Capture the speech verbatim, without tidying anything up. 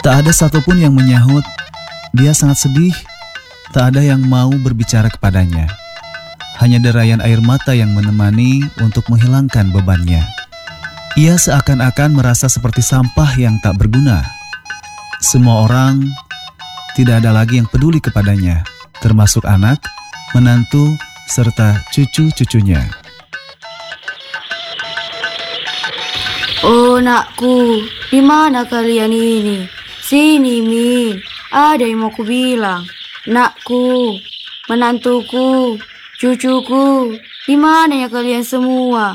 Tak ada satupun yang menyahut. Dia sangat sedih. Tak ada yang mau berbicara kepadanya. Hanya derayan air mata yang menemani untuk menghilangkan bebannya. Ia seakan-akan merasa seperti sampah yang tak berguna. Semua orang tidak ada lagi yang peduli kepadanya, termasuk anak, menantu, serta cucu-cucunya. Oh nakku, di mana kalian ini? Sini Min, ada yang mau ku bilang. Nakku, menantuku, cucuku, di mana ya kalian semua?